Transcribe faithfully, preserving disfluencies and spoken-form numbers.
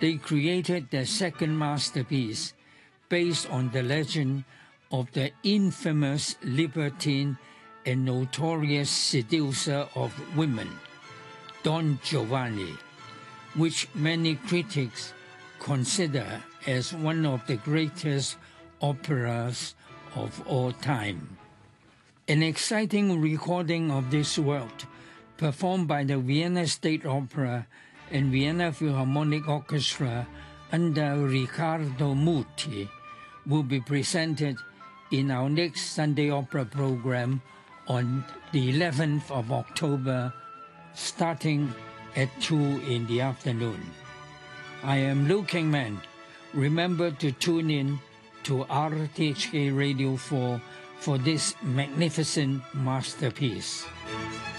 They created their second masterpiece based on the legend of the infamous libertine and notorious seducer of women, Don Giovanni, which many critics consider as one of the greatest operas of all time. An exciting recording of this work, performed by the Vienna State Opera and Vienna Philharmonic Orchestra under Riccardo Muti, will be presented in our next Sunday Opera program on the eleventh of October, starting at two in the afternoon. I am Liu Kingman. Remember to tune in to R T H K Radio four for this magnificent masterpiece.